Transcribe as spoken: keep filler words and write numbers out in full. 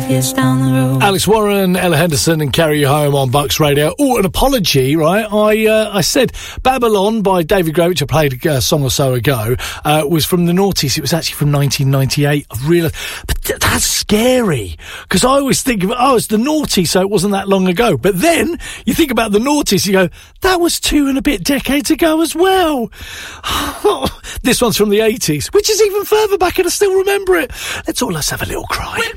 years down the road. Alex Warren, Ella Henderson and Carry You Home on Bucks Radio. Oh, an apology, right? I uh, I said Babylon by David Gray, which I played a song or so ago, uh, was from the noughties. It was actually from nineteen ninety-eight. I realised, but th- that's scary, because I always think of, oh, it's the noughties, so it wasn't that long ago. But then you think about the noughties, you go, that was two and a bit decades ago as well. This one's from the eighties, which is even further back, and I still remember it. Let's all let's have a little cry.